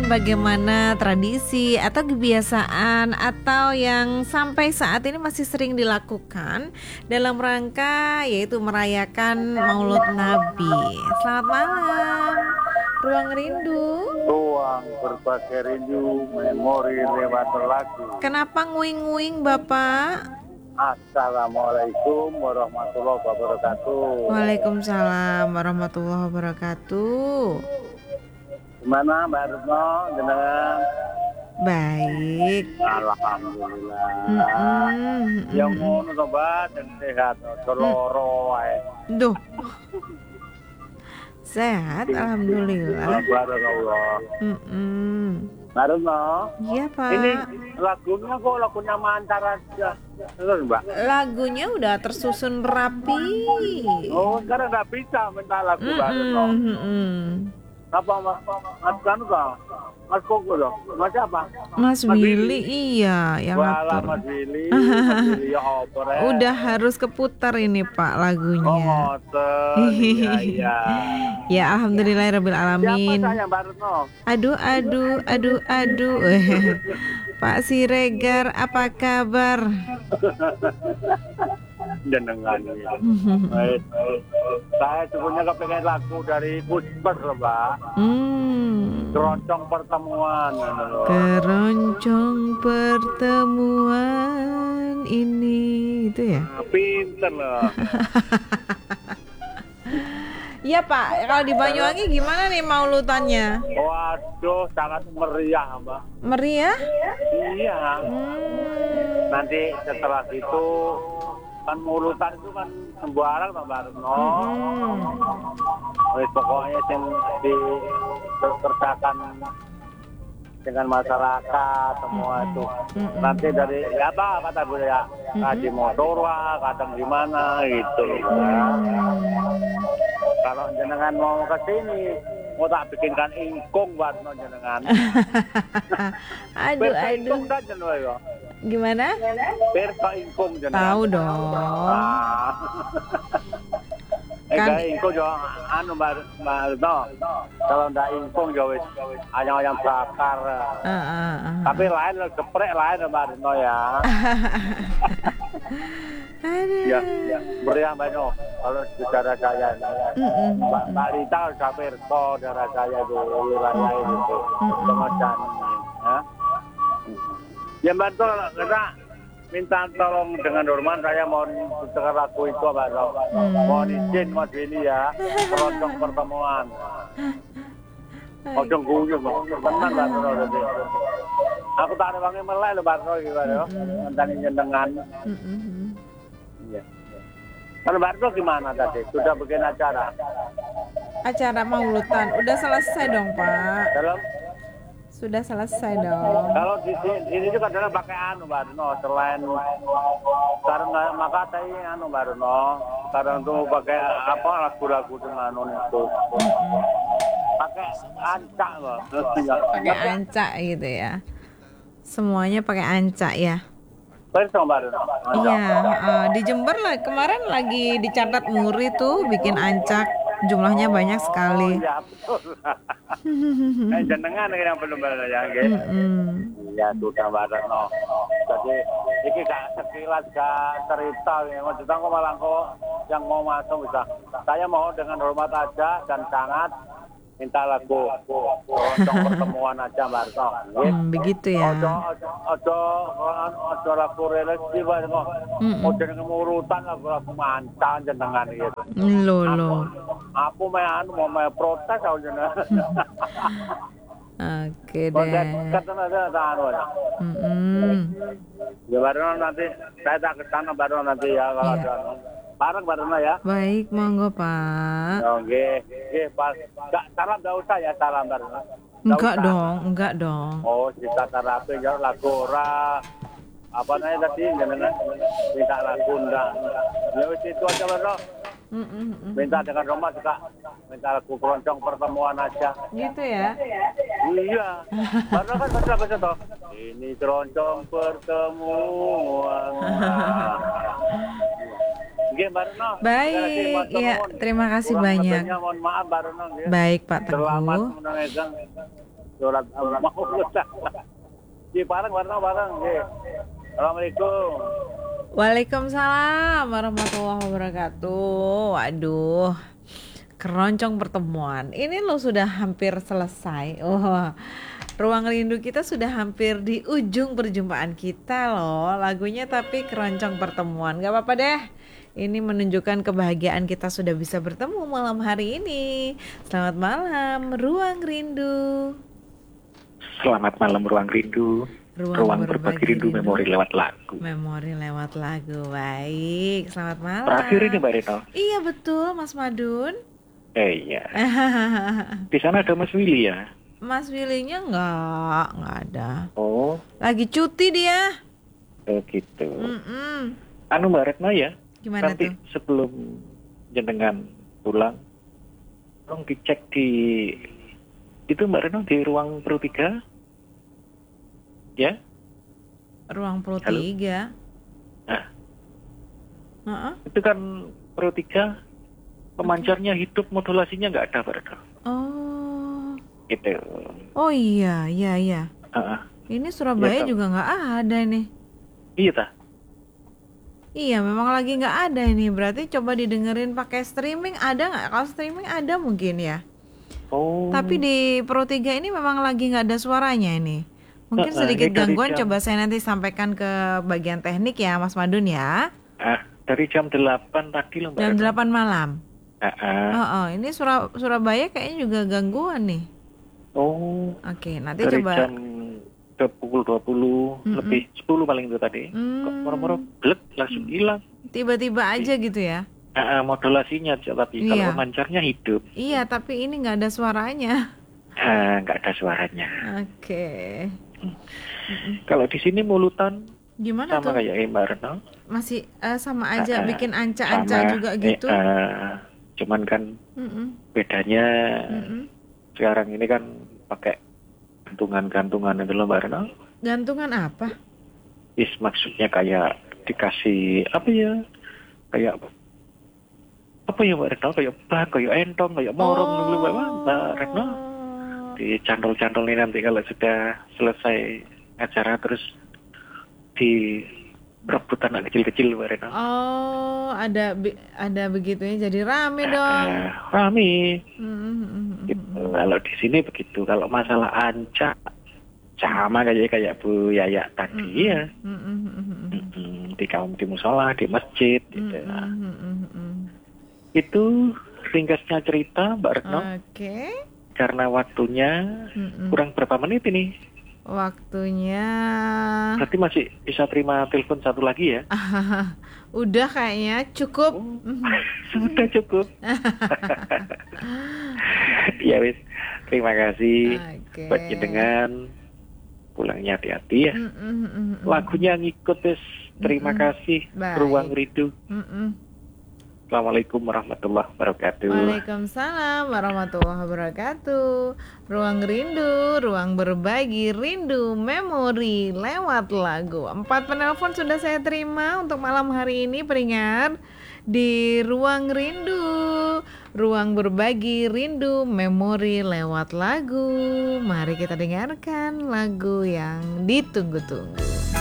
bagaimana tradisi atau kebiasaan atau yang sampai saat ini masih sering dilakukan dalam rangka yaitu merayakan Maulud Nabi. Selamat malam, Ruang Rindu. Ruang berbagi rindu, memori lewat lagu. Kenapa nguing-nguing Bapak? Assalamualaikum warahmatullahi wabarakatuh. Waalaikumsalam warahmatullahi wabarakatuh. Gimana Mbak Retno? Jenengan? Baik. Alhamdulillah. Yang ngono to Mbak, dan sehat, seloro wae. Duh. Sehat, alhamdulillah. Barakallah. Mbak Retno? Iya Pak. Ini lagunya kok lagunya Mancar aja. Terus Mbak? Lagunya udah tersusun rapi. Oh, sekarang nggak bisa minta lagu Mbak Retno. Apa Mas Kanu kok? Mas Koko dong? Mas apa? Mas Willy iya yang Walah atur. Mas Willy ya opor ya. Udah harus keputar ini Pak lagunya. Oh, iya. Ya alhamdulillahirabbil alamin. Siapa saya Mbak Retno? Aduh. Pak Siregar apa kabar? Jenengan ini. Baik. Saya sebenarnya kepengen lagu dari Pusper loh Mbak. Keroncong pertemuan. Keroncong pertemuan ini itu ya? Pinter loh. Iya Pak, kalau di Banyuwangi gimana nih maulutannya? Waduh, sangat meriah Mbak. Meriah? Iya. Nanti setelah itu kan mulutan itu kan sembarang Mbak Retno. Pokoknya yang dikerjakan dengan masyarakat semua itu. Nanti dari apa kata gue ya, kaji motor lah, kadang gimana gitu. Kalau jenengan mau ke sini, mau tak bikinkan ingkung buat jenengan. Aduh. Ingkung kan jenengan ya. Gimana? Persa ingkung jenengan. Tahu dong. Kan ingkung jo anu Mbak Retno. Kalau ndak ingkung jo wis ayam-ayam bakar. Tapi lain geprek lain Mbak Retno ya. Aduh. Ya, meriah Mbak Retno. Kalau secara saya Mbak Rita sudah perso darah saya itu wilayah itu. Kemudian ya Mbak Retno kita minta tolong dengan hormat saya mau dengar lagu itu Mbak Retno. Mohon izin Mas Willy ya, keroncong pertemuan. Ojo guyu tenang Mbak Retno tadi. Aku tak ada wangi melek lho Mbak Retno gimana ya. Ngenteni jenengan. Iya. Kalau Mbak Retno gimana tadi? Sudah bikin acara? Acara maulutan udah selesai dong Pak. Dalam? Sudah selesai dong. Kalau di sini juga adalah pakai anu Mbak Retno, selain sekarang maka tadi anu Mbak Retno, sekarang tuh pakai apa lagu-lagu dengan anu itu. Pakai ancak loh. Pakai ancak gitu ya. Semuanya pakai ancak ya. Perso Mbak Retno. Iya, di Jember lah kemarin lagi dicatat Muri tuh bikin ancak. Jumlahnya banyak sekali. Oh iya betul. Jenengan yang belum ya nggih. Iya sudah Mbak Retno. Jadi iki gak sekilas gak cerita ya. Maksudnya kok malah kok yang mau masuk bisa. Saya mau dengan hormat aja dan sangat minta lagu keroncong pertemuan aja Mbak Retno. Begitu ya. Ojo lagu religi Mbak Retno. Ojo urutan lagu mancan jenengan gitu. Loh. Aku mau protes aku jenengan. Oke deh. Katanya ada anu ya. Ya baru nanti saya tak ke sana baru nanti ya kalau ada anu. Bareng baru ya. Baik, monggo Pak. Oke, Pak. Enggak salam enggak usah ya salam baru. Enggak dong. Oh, kita terapi ya lagu ora. Apa namanya tadi jenengan minta lagu ndak. Ya wis itu aja baru. Minta dengan rumah juga minta lagu keroncong pertemuan aja. Gitu ya. Iya. Karena kan baca toh. Ini keroncong pertemuan. Baik, ya terima kasih banyak. Mohon maaf Mbak Retno. Baik Pak Teguh. Selamat menunaikan Sholat maulud. Di bareng bareng. Nggih. Assalamualaikum. Waalaikumsalam warahmatullahi wabarakatuh. Waduh, keroncong pertemuan. Ini lo sudah hampir selesai. Oh, ruang rindu kita sudah hampir di ujung perjumpaan kita loh. Lagunya tapi keroncong pertemuan. Gak apa-apa deh. Ini menunjukkan kebahagiaan kita sudah bisa bertemu malam hari ini. Selamat malam, Ruang Rindu. Selamat malam Ruang Rindu. Ruang berbagi rindu memori lewat lagu. Memori lewat lagu. Baik, selamat malam. Terakhir ini Mbak Reno. Iya betul, Mas Madun. Iya. Di sana ada Mas Willy ya? Mas Willy-nya nggak ada. Oh. Lagi cuti dia. Oh gitu. Mm-mm. Anu Mbak Retno ya. Gimana nanti tuh? sebelum jenengan pulang, tolong dicek di itu Mbak Retno di ruang Pro 3. Ya. Ruang Pro 3. Halo? Nah. Itu kan Pro 3 pemancarnya hidup, modulasinya nggak ada Mbak Retno. Oh. Gitu. Oh iya. Ini Surabaya Ya, juga nggak ada nih. Iya ta. Iya, memang lagi nggak ada ini. Berarti coba didengerin pakai streaming, ada nggak? Kalau streaming ada mungkin ya. Oh. Tapi di Pro 3 ini memang lagi nggak ada suaranya ini. Mungkin sedikit ini dari gangguan. Coba saya nanti sampaikan ke bagian teknik ya, Mas Madun ya. Dari jam 8 tadi loh Mbak Jam Retno. 8 malam. Ini Surabaya kayaknya juga gangguan nih. Oh. Oke, nanti dari coba. jam pukul 20 lebih 10 paling itu tadi. Kok moro-moro blek langsung hilang. Tiba-tiba aja gitu ya. Modulasinya tapi Iya. kalau pemancarnya hidup. Iya, tapi ini nggak ada suaranya. Nggak ada suaranya. Oke. Kalau di sini mulutan Gimana sama tuh? kayak Mbak Retno. Masih sama aja bikin anca-anca juga gitu. Cuman kan Mm-mm. bedanya Mm-mm. sekarang ini kan pakai gantungan-gantungan itu loh Mbak Retno. Gantungan apa? Maksudnya kayak dikasih apa ya? Kayak apa ya Mbak Retno? Kayak bak, kayak entong, kayak morong dulu Mbak Retno. Dicantol-cantol nih nanti kalau sudah selesai acara terus di rebutan anak kecil-kecil Mbak Retno. Oh, ada begitunya jadi rame dong. Rame. Gitu. Kalau di sini begitu. Kalau masalah anca sama kayak Bu Yaya tadi ya. Di musola, di masjid gitu. Itu ringkasnya cerita Mbak Retno. Oke. Karena waktunya kurang berapa menit ini? Waktunya Berarti masih bisa terima telepon satu lagi ya? udah kayaknya cukup. Sudah cukup. Ya wis, terima kasih buat jenengan. Pulangnya hati-hati ya. Lagunya ngikut wis. Terima kasih. Baik. Ruang Rindu. Assalamualaikum warahmatullahi wabarakatuh. Waalaikumsalam warahmatullahi wabarakatuh. Ruang rindu, ruang berbagi rindu, memori lewat lagu. 4 penelpon sudah saya terima untuk malam hari ini. Peringat di ruang rindu, ruang berbagi rindu, memori lewat lagu. Mari kita dengarkan lagu yang ditunggu-tunggu.